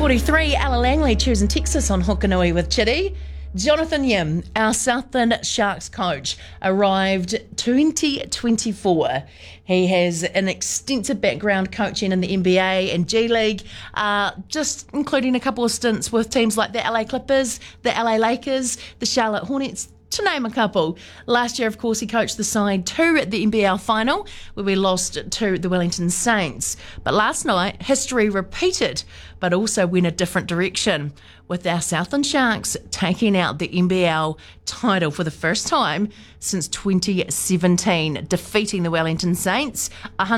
6:43, Ella Langley choosing Texas on Hokanui with Chitty. Jonathan Yim, our Southland Sharks coach, arrived 2024. He has an extensive background coaching in the NBA and G League, just including a couple of stints with teams like the LA Clippers, the LA Lakers, the Charlotte Hornets, to name a couple. Last year, of course, he coached the side to the NBL final, where we lost to the Wellington Saints. But last night, history repeated, but also went a different direction, with our Southland Sharks taking out the NBL title for the first time since 2017, defeating the Wellington Saints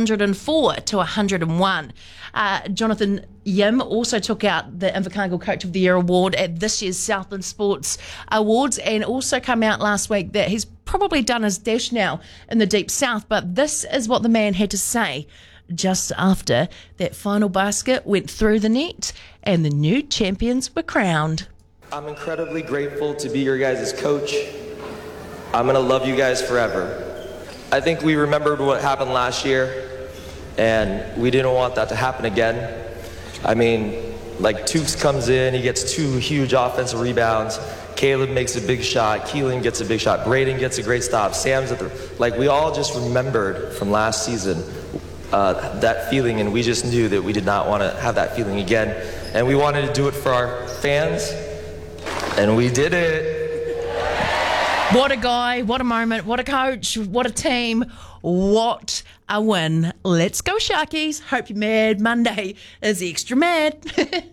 104-101. Jonathan Yim also took out the Invercargill Coach of the Year award at this year's Southland Sports Awards, and also come out last week that he's probably done his dash now in the Deep South. But this is what the man had to say just after that final basket went through the net and the new champions were crowned. I'm incredibly grateful to be your guys' coach. I'm going to love you guys forever. I think we remembered what happened last year, and we didn't want that to happen again. I mean, like, Tukes comes in, he gets 2 huge offensive rebounds. Caleb makes a big shot. Keelan gets a big shot. Braden gets a great stop. Sam's at the... Like, we all just remembered from last season that feeling, and we just knew that we did not want to have that feeling again. And we wanted to do it for our fans, and we did it. What a guy, what a moment, what a coach, what a team, what a win. Let's go Sharkies. Hope you're mad. Monday is extra mad.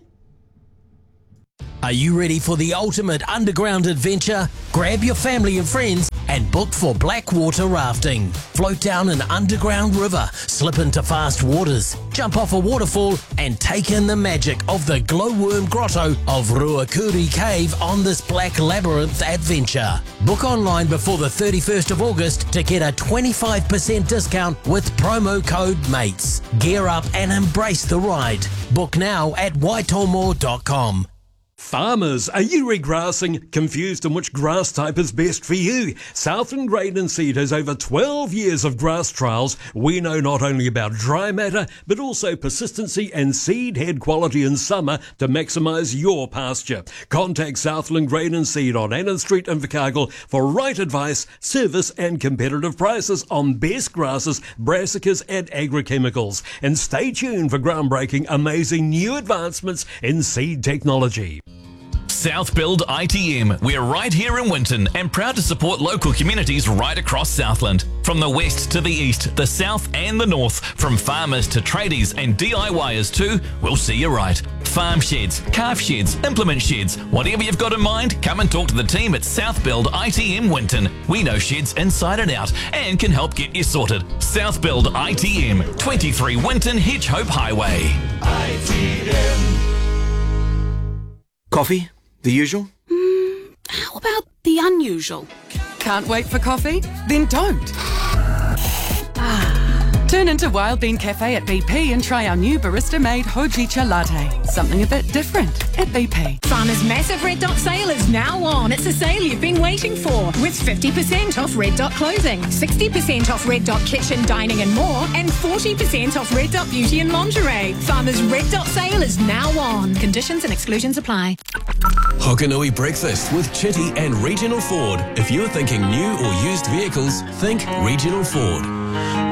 Are you ready for the ultimate underground adventure? Grab your family and friends and book for Blackwater rafting. Float down an underground river, slip into fast waters, jump off a waterfall and take in the magic of the glowworm grotto of Ruakuri Cave on this black labyrinth adventure. Book online before the 31st of August to get a 25% discount with promo code MATES. Gear up and embrace the ride. Book now at waitomore.com. Farmers, are you regrassing? Confused on which grass type is best for you? Southland Grain & Seed has over 12 years of grass trials. We know not only about dry matter, but also persistency and seed head quality in summer to maximise your pasture. Contact Southland Grain & Seed on Annan Street, Invercargill for right advice, service and competitive prices on best grasses, brassicas and agrochemicals. And stay tuned for groundbreaking, amazing new advancements in seed technology. Southbuild ITM. We're right here in Winton and proud to support local communities right across Southland. From the west to the east, the south and the north, from farmers to tradies and DIYers too, we'll see you right. Farm sheds, calf sheds, implement sheds, whatever you've got in mind, come and talk to the team at Southbuild ITM Winton. We know sheds inside and out and can help get you sorted. Southbuild ITM, 23 Winton Hedgehope Highway. ITM. Coffee? The usual? How about the unusual? Can't wait for coffee? Then don't. Turn into Wild Bean Cafe at BP and try our new barista-made Hojicha latte. Something a bit different at BP. Farmer's massive Red Dot sale is now on. It's a sale you've been waiting for, with 50% off Red Dot clothing, 60% off Red Dot kitchen, dining and more, and 40% off Red Dot beauty and lingerie. Farmer's Red Dot sale is now on. Conditions and exclusions apply. Hokanui Breakfast with Chitty and Regional Ford. If you're thinking new or used vehicles, think Regional Ford.